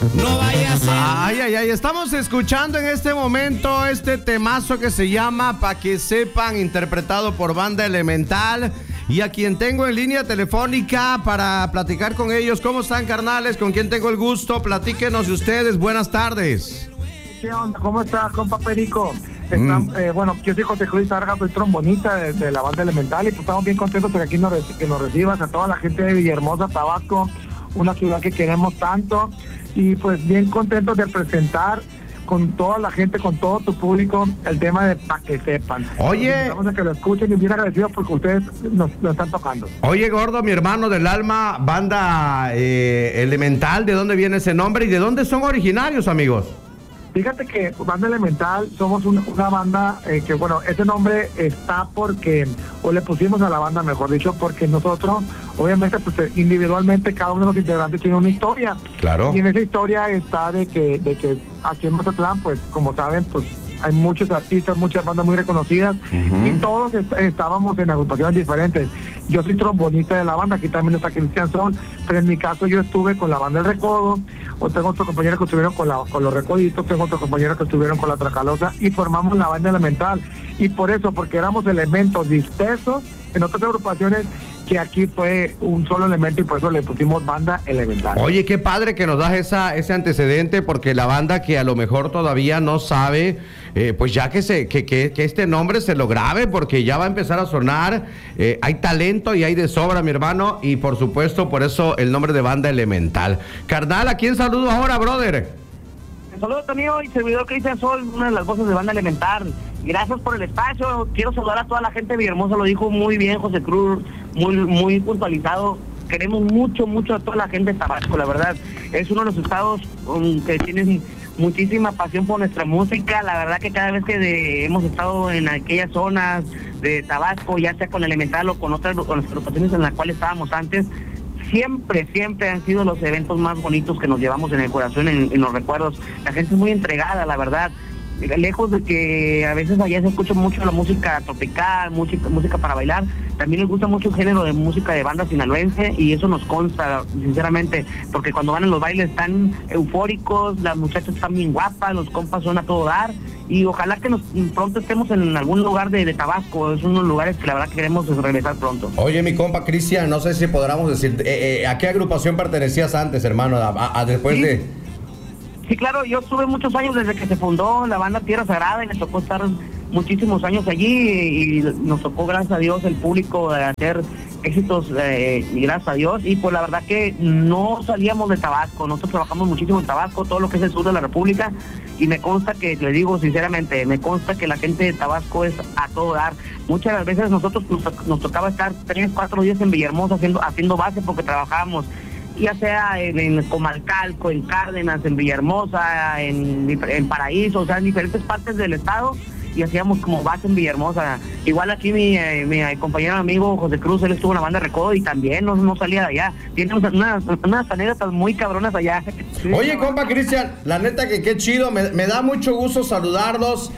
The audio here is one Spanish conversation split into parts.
No vaya a ser. Ay, estamos escuchando en este momento este temazo que se llama Pa' que sepan, interpretado por Banda Elemental. Y a quien tengo en línea telefónica para platicar con ellos. ¿Cómo están, carnales? ¿Con quién tengo el gusto? Platíquenos de ustedes. Buenas tardes. ¿Qué onda? ¿Cómo estás, compa Perico? Bueno, yo soy José Cruz Sarga, soy trombonista de la Banda Elemental y pues estamos bien contentos de que aquí que nos recibas, a toda la gente de Villahermosa, Tabasco, una ciudad que queremos tanto, y pues bien contentos de presentar con toda la gente, con todo tu público, el tema de Pa' que sepan. Oye, vamos a que lo escuchen y bien agradecidos porque ustedes nos están tocando. Oye, Gordo, mi hermano del alma, Banda Elemental, ¿de dónde viene ese nombre y de dónde son originarios, amigos? Fíjate que Banda Elemental somos una banda que, bueno, ese nombre está porque, o le pusimos a la banda, mejor dicho, porque nosotros, obviamente, pues individualmente cada uno de los integrantes tiene una historia. Claro. Y en esa historia está de que aquí en Mazatlán, pues, como saben, pues hay muchos artistas, muchas bandas muy reconocidas, y todos estábamos en agrupaciones diferentes. Yo soy trombonista de la banda, aquí también está Cristian Sol, pero en mi caso yo estuve con la banda El Recodo, o tengo otros compañeros que estuvieron con los Recoditos, tengo otros compañeros que estuvieron con la Tracalosa, y formamos la Banda Elemental. Y por eso, porque éramos elementos dispersos en otras agrupaciones, que aquí fue un solo elemento y por eso le pusimos Banda Elemental. Oye, qué padre que nos das ese antecedente, porque la banda que a lo mejor todavía no sabe, pues ya que este nombre se lo grabe, porque ya va a empezar a sonar. Hay talento y hay de sobra, mi hermano, y por supuesto, por eso el nombre de Banda Elemental. Carnal, ¿a quién saludo ahora, brother? Saludos mío y servidor Cristian Sol, una de las voces de Banda Elemental. Gracias por el espacio. Quiero saludar a toda la gente de Villahermosa, lo dijo muy bien José Cruz, muy puntualizado. Queremos mucho a toda la gente de Tabasco, la verdad. Es uno de los estados que tienen muchísima pasión por nuestra música. La verdad que cada vez que hemos estado en aquellas zonas de Tabasco, ya sea con Elemental o con las agrupaciones en las cuales estábamos antes, siempre han sido los eventos más bonitos que nos llevamos en el corazón, en los recuerdos. La gente es muy entregada, la verdad. Lejos de que a veces allá se escucha mucho la música tropical, música para bailar, también les gusta mucho el género de música de banda sinaloense, y eso nos consta, sinceramente, porque cuando van en los bailes están eufóricos, las muchachas están bien guapas, los compas son a todo dar, y ojalá que pronto estemos en algún lugar de Tabasco. Es uno de los lugares que la verdad queremos regresar pronto. Oye, mi compa Cristian, no sé si podamos decir, ¿a qué agrupación pertenecías antes, hermano? Después ¿Sí? de... Sí, claro, yo estuve muchos años desde que se fundó la banda Tierra Sagrada y me tocó estar muchísimos años allí, y nos tocó, gracias a Dios, el público hacer éxitos, y gracias a Dios, y pues la verdad que no salíamos de Tabasco. Nosotros trabajamos muchísimo en Tabasco, todo lo que es el sur de la República, y me consta que, le digo sinceramente, me consta que la gente de Tabasco es a todo dar. Muchas de las veces nosotros nos tocaba estar 3-4 días en Villahermosa haciendo base, porque trabajábamos ya sea en Comalcalco, en Cárdenas, en Villahermosa, en Paraíso, o sea, en diferentes partes del estado, y hacíamos como base en Villahermosa. Igual aquí mi compañero amigo José Cruz, él estuvo en la Banda Recodo y también no salía de allá. Tiene unas anécdotas muy cabronas allá. Oye, compa Cristian, la neta que qué chido, me da mucho gusto saludarlos.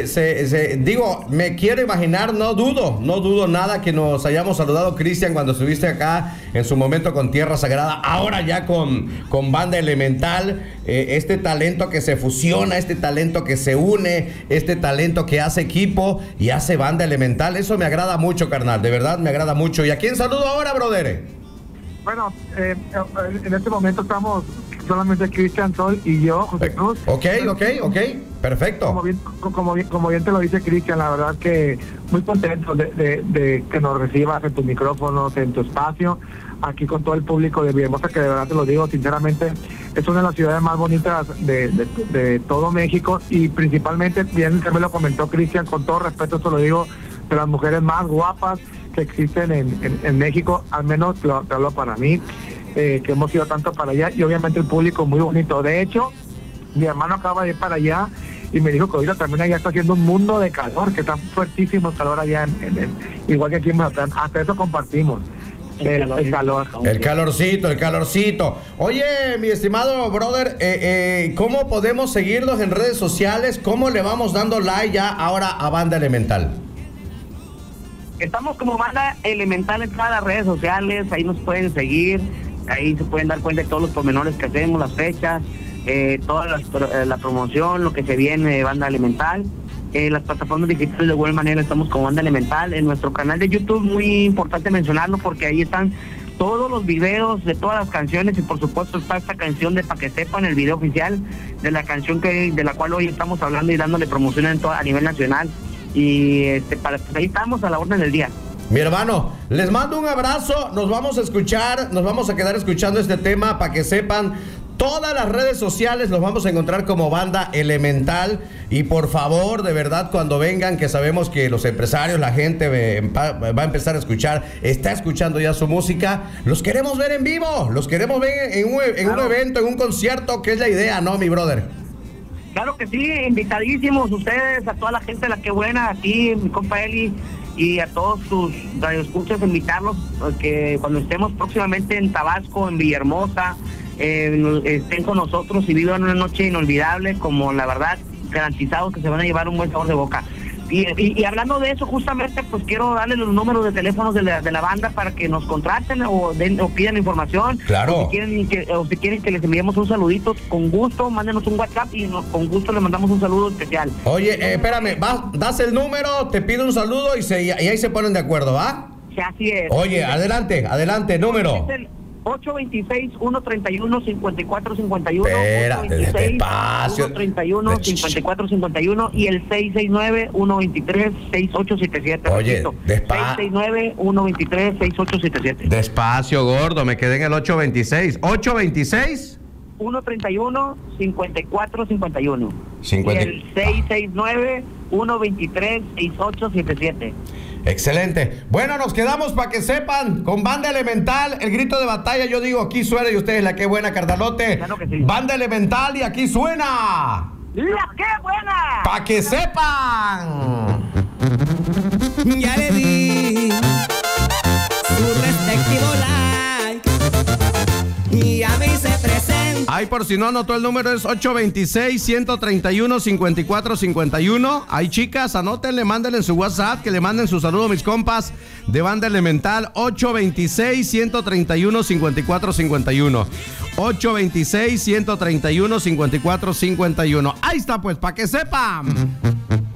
Digo, me quiero imaginar, no dudo nada que nos hayamos saludado, Cristian, cuando estuviste acá en su momento con Tierra Sagrada, ahora ya con Banda Elemental. Este talento que se fusiona, este talento que se une, este talento que hace equipo y hace Banda Elemental, eso me agrada mucho, carnal, de verdad me agrada mucho. ¿Y a quién saludo ahora, brother? Bueno, en este momento estamos solamente Cristian Sol y yo, José Cruz. Ok, perfecto. Como bien te lo dice Cristian, la verdad que muy contento de que nos recibas en tus micrófonos, en tu espacio, aquí con todo el público de Villahermosa, que de verdad te lo digo sinceramente, es una de las ciudades más bonitas de todo México, y principalmente, bien que me lo comentó Cristian, con todo respeto esto lo digo, de las mujeres más guapas que existen en México, al menos te hablo para mí, que hemos ido tanto para allá, y obviamente el público muy bonito. De hecho, mi hermano acaba de ir para allá y me dijo que ahorita también allá está haciendo un mundo de calor, que está fuertísimo el calor allá, igual que aquí en Mazatlán. Hasta eso compartimos. El calor. El calorcito. Oye, mi estimado brother, ¿cómo podemos seguirlos en redes sociales? ¿Cómo le vamos dando like ya ahora a Banda Elemental? Estamos como Banda Elemental en todas las redes sociales, ahí nos pueden seguir, ahí se pueden dar cuenta de todos los pormenores que hacemos, las fechas. toda la promoción, lo que se viene de Banda Elemental. Las plataformas digitales de igual manera estamos con Banda Elemental. En nuestro canal de YouTube, muy importante mencionarlo porque ahí están todos los videos de todas las canciones y por supuesto está esta canción de Pa' que sepan, el video oficial de la canción de la cual hoy estamos hablando y dándole promoción a nivel nacional. Y ahí estamos a la orden del día. Mi hermano, les mando un abrazo, nos vamos a escuchar, nos vamos a quedar escuchando este tema para que sepan. Todas las redes sociales los vamos a encontrar como Banda Elemental y por favor, de verdad, cuando vengan, que sabemos que los empresarios, la gente va a empezar a escuchar, está escuchando ya su música, los queremos ver en vivo, los queremos ver en un evento, en un concierto, que es la idea, ¿no, mi brother? Claro que sí, invitadísimos ustedes, a toda la gente de La Qué Buena, aquí, mi compa Eli, y a todos sus radioescuchas, invitarlos que cuando estemos próximamente en Tabasco, en Villahermosa, estén con nosotros y vivan una noche inolvidable, como la verdad, garantizados que se van a llevar un buen sabor de boca. Y hablando de eso, justamente, pues quiero darles los números de teléfonos de la banda para que nos contraten o pidan información. Claro. O si quieren que les enviemos un saludito, con gusto, mándenos un WhatsApp y con gusto les mandamos un saludo especial. Oye, espérame, das el número, te pido un saludo y ahí se ponen de acuerdo, ¿va? Sí, así es. Oye, adelante, número. Es el 826-131-5451. Espérate, despacio. 131-5451 y el 669-123-6877. Oye, despacio. 669-123-6877. Despacio, gordo, me quedé en el 826. 826 131-5451. Y el 669-123-6877. Excelente. Bueno, nos quedamos para que sepan con Banda Elemental, el grito de batalla. Yo digo, aquí suena y ustedes La Qué Buena, carnalote. Claro que sí. Banda Elemental y aquí suena ¡La Qué Buena! ¡Pa' que sepan! Ya le di su respectivo like y a mí se presenta. Ay, por si no anotó el número, es 826-131-5451. Ay, chicas, anótenle, mándenle en su WhatsApp, que le manden su saludo a mis compas de Banda Elemental. 826-131-5451. 826-131-5451. Ahí está, pues, para que sepan.